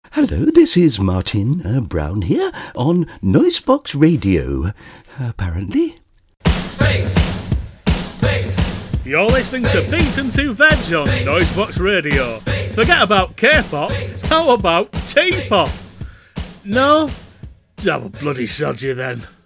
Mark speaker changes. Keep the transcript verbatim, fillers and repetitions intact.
Speaker 1: Hello, this is Martin uh, Brown here on Noisebox Radio, apparently.
Speaker 2: Beat! Beat!
Speaker 3: You're listening to Beat and Two Veg on Noisebox Radio. Forget about K-pop, how about T-pop? No? Have a bloody sod you then.